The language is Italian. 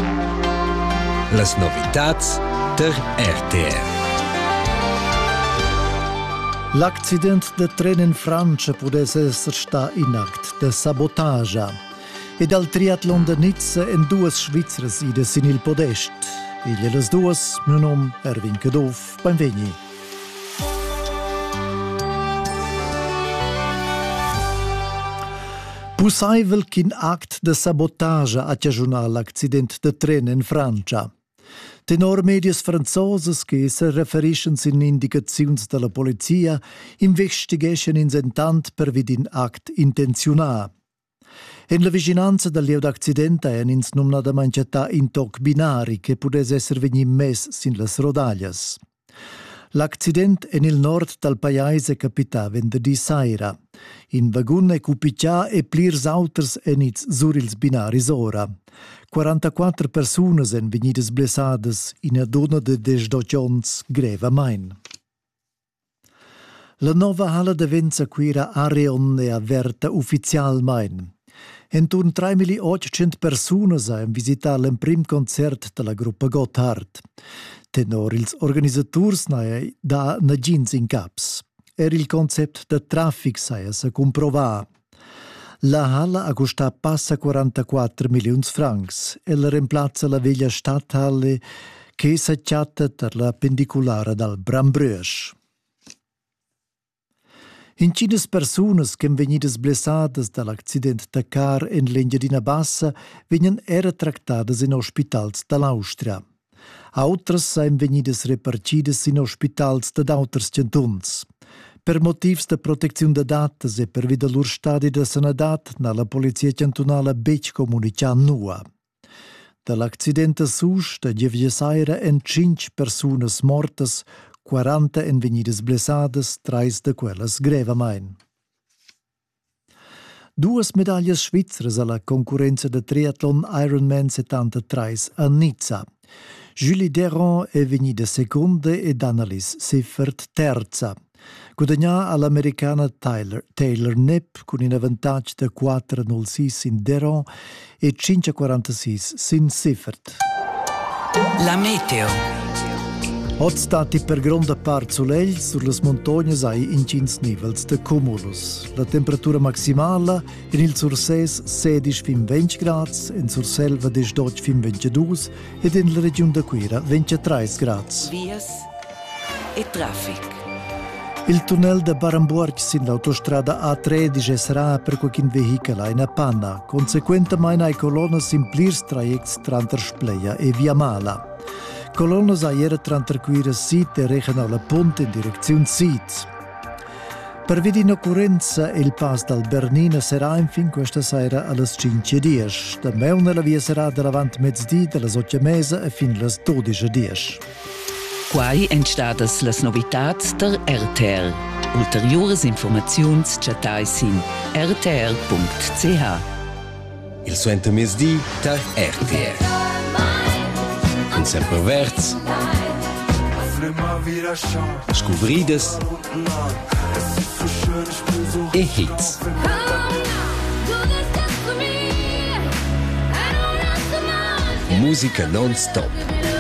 Las novitats der RTR. L'accident de tren in Francia pudesse esser sta in act de sabotagia. E dal triathlon de Nizza en duas svizras ides in il podest. Iglie las duas, mio nom Erwin Kedov, benvegni. Pussaivel qu'in act de sabotagia a cagiunar l'accident de tren in Francia. Tenor medias franzosas che se referiscono in indicazioni della polizia investigescono insentant per vidin act intenzionà. En la vicinanza del lieu d'accidente è ins numnadamaing in toc binari che pudesse esser vegni mes sin las rodaglias. L'accident en il nord del paese capità venerdì saira. In vagun e cupiccià e plirs auters enits sur ils binaris ora. 44 personas en vegnidas blessadas in a dona de desdocions grevamain. La nova hala de Venza quira Areon e averta ufficialmain. Enturn 3.800 personas han visitar l'emprim concert della gruppa Gotthard. Tenor ils organisaturs da nagins in caps. Il concept de traffic saia se comprovar. La halla ha costat passa 44 milions francs e la reemplaza la veglia stadthalle che s'acciatta per la pendiculara dal Brambrüsch. In cinas personas che vegnidas blessadas dall'accident de car en l'Engiadina Bassa vegnan era tractadas in ospitals dall'Austria. Autras sain vegnidas repartidas in ospitals d'auters cantuns. Per motivs de protezione de datas e per vida lur stadi de sanadat na la polizia cantonala bec comunica nua. Dall'accidente sus de Gieviesaira en 5 personas mortas, 40 en vegnidas blessadas, 3 de quellas grevamain. Duas medaglias svizras alla concorrenza de triathlon Ironman 73 a Nizza. Julie Deron è vegnida seconda ed Annalise Siffert terza. Guadagnà all'americana Taylor Knepp con un vantaggio di 4.06 in Deron e 5.46 sin Siffert. La meteo. Hot stati per gronda part solegl sur las montognas ai incins nivels de cumulus. La temperatura maximala in il surses 16 fin 20 grads, in surselva 18 fin 22 ed in la regione de Quira 23 grads. Vias e traffic. Il tunnel de Baramburg sin l'autostrada A13 sarà per qualche veicolo in panna, conseguentemente ai colonnes in plirs trajects tra Spleia e Via Mala. Colonnes a ieri tranquilla sit e recano alla ponte in direzione sit. Per via di occorrenza il pass dal Bernina sarà infine questa sera alle 5:10. Da meuna la via sarà davanti mezzodì dalle 8:30 e fino alle 12:10. Quai entstadas las novitats der RTR. Ulteriores informaziuns chatais in rtr.ch. Il suenta mesdì der RTR. Un sempre verts. Scuvrides. E hits. Musica non-stop.